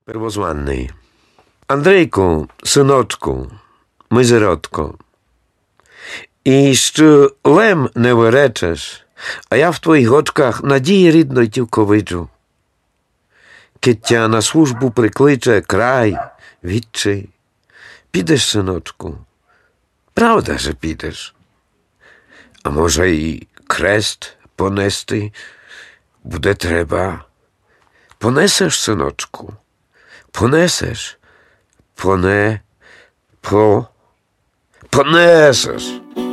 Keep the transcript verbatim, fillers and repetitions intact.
Первозванний. Андрійку, синочку, мизеротко, і що лем не виречеш, а я в твоїх очках надії рідної тільки виджу. Киття на службу прикличе край, відчий. Підеш, синочку? Правда, що підеш? А може і крест понести буде треба? Понесеш, синочку? Понесеш? Поне... По... Понесеш!